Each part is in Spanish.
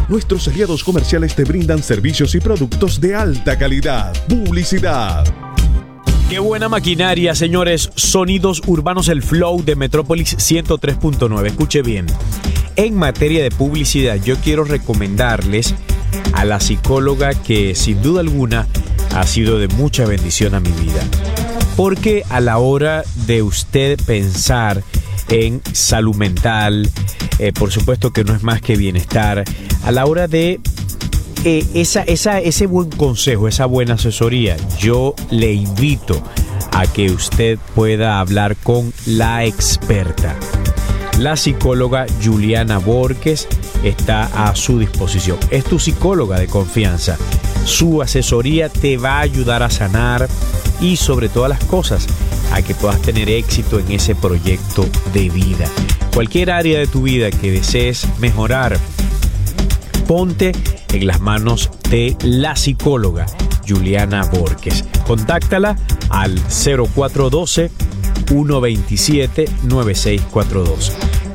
Nuestros aliados comerciales te brindan servicios y productos de alta calidad. Publicidad. Qué buena maquinaria, señores. Sonidos urbanos, el flow de Metrópolis 103.9. Escuche bien. En materia de publicidad, yo quiero recomendarles a la psicóloga que sin duda alguna ha sido de mucha bendición a mi vida. Porque a la hora de usted pensar en salud mental, por supuesto que no es más que bienestar, a la hora de ese buen consejo, esa buena asesoría, yo le invito a que usted pueda hablar con la experta. La psicóloga Juliana Borges está a su disposición. Es tu psicóloga de confianza. Su asesoría te va a ayudar a sanar y sobre todas las cosas a que puedas tener éxito en ese proyecto de vida. Cualquier área de tu vida que desees mejorar, ponte en las manos de la psicóloga Juliana Borges. Contáctala al 0412-127-9642.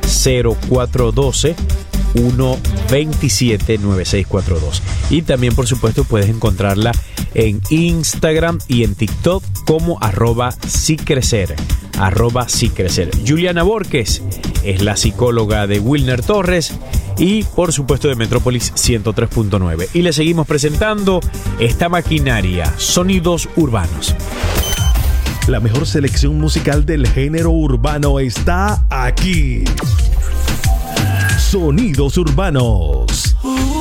0412-127-9642. Y también, por supuesto, puedes encontrarla en Instagram y en TikTok como @sicrecer. Juliana Borges es la psicóloga de Wilner Torres y por supuesto de Metrópolis 103.9. Y le seguimos presentando esta maquinaria, Sonidos Urbanos. La mejor selección musical del género urbano está aquí. Sonidos Urbanos.